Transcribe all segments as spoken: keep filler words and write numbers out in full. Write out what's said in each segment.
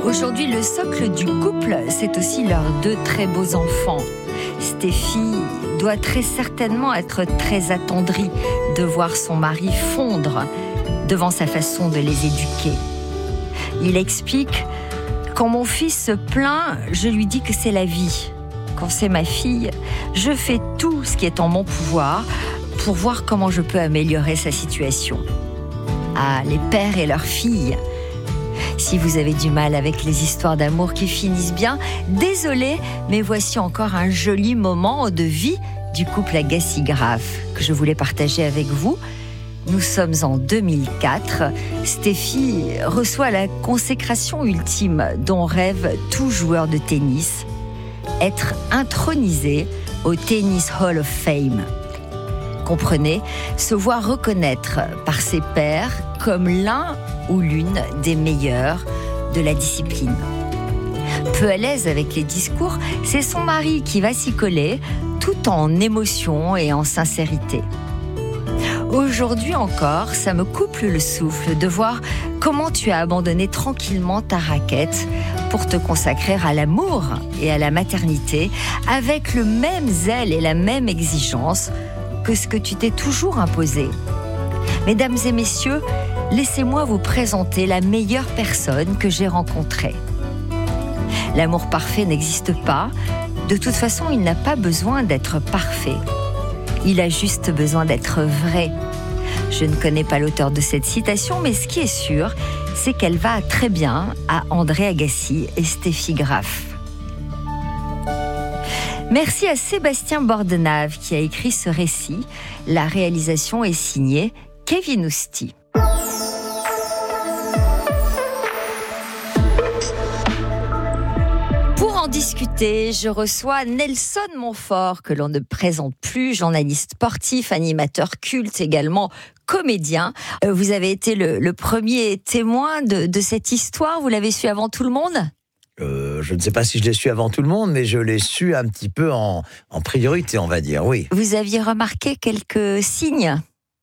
Aujourd'hui, le socle du couple, c'est aussi leurs deux très beaux enfants. Stéphie doit très certainement être très attendrie de voir son mari fondre devant sa façon de les éduquer. Il explique: quand mon fils se plaint, je lui dis que c'est la vie. Quand c'est ma fille, je fais tout ce qui est en mon pouvoir pour voir comment je peux améliorer sa situation. Ah, les pères et leurs filles. Si vous avez du mal avec les histoires d'amour qui finissent bien, désolé, mais voici encore un joli moment de vie du couple Agassi-Graff que je voulais partager avec vous. Nous sommes en deux mille quatre. Stéphie reçoit la consécration ultime dont rêve tout joueur de tennis: être intronisé au Tennis Hall of Fame. Comprenez, se voir reconnaître par ses pairs comme l'un ou l'une des meilleurs de la discipline. Peu à l'aise avec les discours, c'est son mari qui va s'y coller, tout en émotion et en sincérité. Aujourd'hui encore, ça me coupe le souffle de voir comment tu as abandonné tranquillement ta raquette pour te consacrer à l'amour et à la maternité avec le même zèle et la même exigence que ce que tu t'es toujours imposé. Mesdames et messieurs, laissez-moi vous présenter la meilleure personne que j'ai rencontrée. L'amour parfait n'existe pas. De toute façon, il n'a pas besoin d'être parfait. Il a juste besoin d'être vrai. Je ne connais pas l'auteur de cette citation, mais ce qui est sûr, c'est qu'elle va très bien à André Agassi et Steffi Graf. Merci à Sébastien Bordenave qui a écrit ce récit. La réalisation est signée Kevin Ousti. Pour en discuter, je reçois Nelson Montfort, que l'on ne présente plus, journaliste sportif, animateur culte, également comédien. Euh, vous avez été le, le premier témoin de, de cette histoire, vous l'avez su avant tout le monde ? Euh, je ne sais pas si je l'ai su avant tout le monde, mais je l'ai su un petit peu en, en priorité, on va dire, oui. Vous aviez remarqué quelques signes ?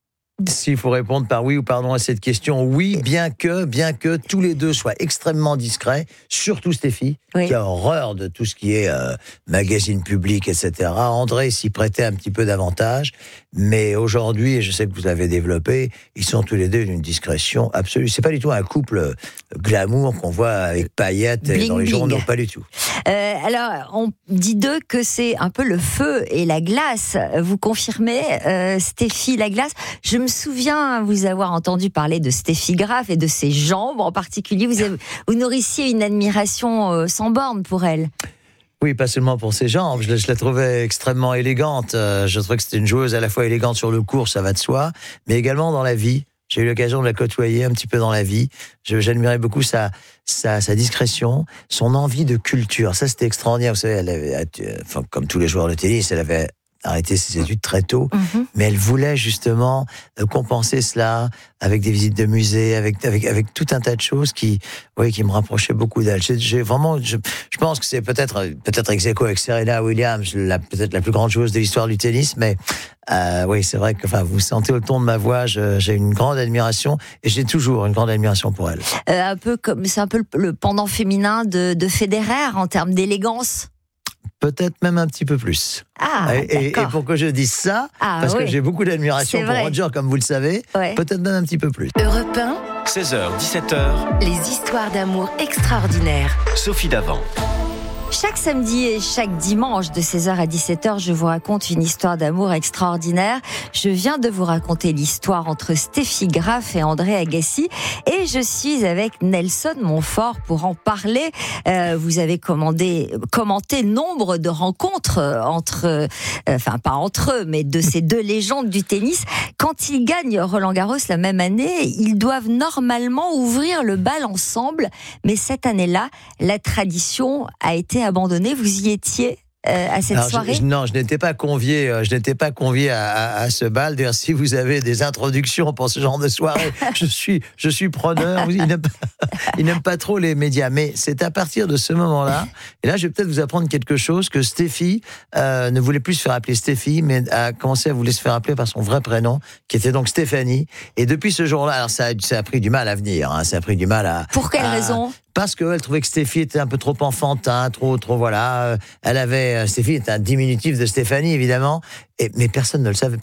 S'il faut répondre par oui ou par non à cette question, oui, bien que, bien que tous les deux soient extrêmement discrets, surtout Stéphie, oui, qui a horreur de tout ce qui est euh, magazine public, et cetera. André s'y prêtait un petit peu davantage, mais aujourd'hui, et je sais que vous l'avez développé, ils sont tous les deux d'une discrétion absolue. C'est pas du tout un couple glamour qu'on voit avec paillettes bling, dans les bling. journaux, pas du tout. Euh, alors, on dit d'eux que c'est un peu le feu et la glace. Vous confirmez, euh, Stéphie, la glace? Je me souviens vous avoir entendu parler de Steffi Graf et de ses jambes en particulier. Vous, avez, vous nourrissiez une admiration euh, sans borne pour elle. Oui, pas seulement pour ses jambes. Je, je la trouvais extrêmement élégante. Euh, je trouvais que c'était une joueuse à la fois élégante sur le court, ça va de soi, mais également dans la vie. J'ai eu l'occasion de la côtoyer un petit peu dans la vie. Je, j'admirais beaucoup sa, sa, sa discrétion, son envie de culture. Ça, c'était extraordinaire. Vous savez, elle avait, enfin, comme tous les joueurs de tennis, elle avait arrêté ses études très tôt, mm-hmm. mais elle voulait justement compenser cela avec des visites de musées, avec avec avec tout un tas de choses qui, oui, qui me rapprochaient beaucoup d'elle. J'ai, j'ai vraiment, je, je pense que c'est peut-être peut-être ex aequo avec Serena Williams, la, peut-être la plus grande joueuse de l'histoire du tennis, mais euh, oui, c'est vrai que, enfin, vous sentez au ton de ma voix, je, j'ai une grande admiration et j'ai toujours une grande admiration pour elle. Euh, un peu comme c'est un peu le, le pendant féminin de, de Federer en termes d'élégance. Peut-être même un petit peu plus. Ah, et, et pour que je dise ça, ah, parce oui. que j'ai beaucoup d'admiration c'est pour vrai. Roger, comme vous le savez, ouais. peut-être même un petit peu plus. Europe un, seize heures, dix-sept heures. Les histoires d'amour extraordinaires. Sophie Davant. Chaque samedi et chaque dimanche de seize heures à dix-sept heures, je vous raconte une histoire d'amour extraordinaire. Je viens de vous raconter l'histoire entre Steffi Graf et André Agassi et je suis avec Nelson Montfort pour en parler. Euh, vous avez commandé, commenté nombre de rencontres entre, euh, enfin pas entre eux, mais de ces deux légendes du tennis. Quand ils gagnent Roland-Garros la même année, ils doivent normalement ouvrir le bal ensemble, mais cette année-là, la tradition a été abandonné. Vous y étiez euh, à cette Alors, soirée je, je, Non, je n'étais pas convié. Euh, je n'étais pas convié à, à, à ce bal. D'ailleurs, si vous avez des introductions pour ce genre de soirée, je suis, je suis preneur. Il n'aime, pas, il n'aime pas trop les médias, mais c'est à partir de ce moment-là. Et là, je vais peut-être vous apprendre quelque chose que Steffi euh, ne voulait plus se faire appeler Steffi, mais a commencé à vouloir se faire appeler par son vrai prénom, qui était donc Stéphanie. Et depuis ce jour-là, alors ça, ça a pris du mal à venir. Hein, ça a pris du mal à. Pour quelle à, raison? parce qu'elle trouvait que Stéphie était un peu trop enfantin, trop, trop voilà. Elle avait, Stéphie était un diminutif de Stéphanie, évidemment, et, mais personne ne le savait.